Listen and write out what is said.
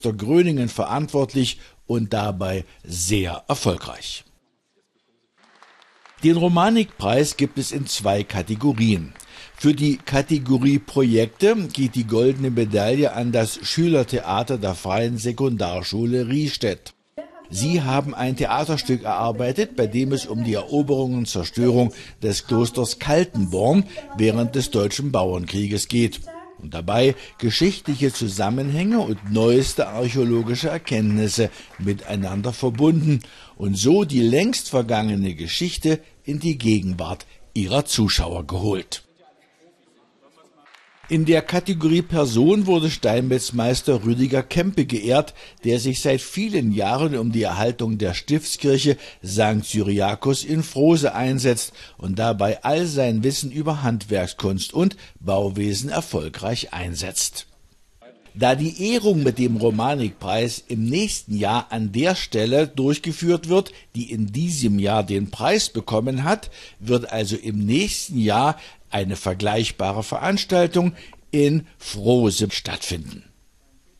Gröningen verantwortlich und dabei sehr erfolgreich. Den Romanik-Preis gibt es in 2 Kategorien. Für die Kategorie Projekte geht die goldene Medaille an das Schülertheater der Freien Sekundarschule Riestedt. Sie haben ein Theaterstück erarbeitet, bei dem es um die Eroberung und Zerstörung des Klosters Kaltenborn während des Deutschen Bauernkrieges geht und dabei geschichtliche Zusammenhänge und neueste archäologische Erkenntnisse miteinander verbunden und so die längst vergangene Geschichte in die Gegenwart ihrer Zuschauer geholt. In der Kategorie Person wurde Steinmetzmeister Rüdiger Kempe geehrt, der sich seit vielen Jahren um die Erhaltung der Stiftskirche St. Cyriakus in Frose einsetzt und dabei all sein Wissen über Handwerkskunst und Bauwesen erfolgreich einsetzt. Da die Ehrung mit dem Romanik-Preis im nächsten Jahr an der Stelle durchgeführt wird, die in diesem Jahr den Preis bekommen hat, wird also im nächsten Jahr eine vergleichbare Veranstaltung in Frose stattfinden.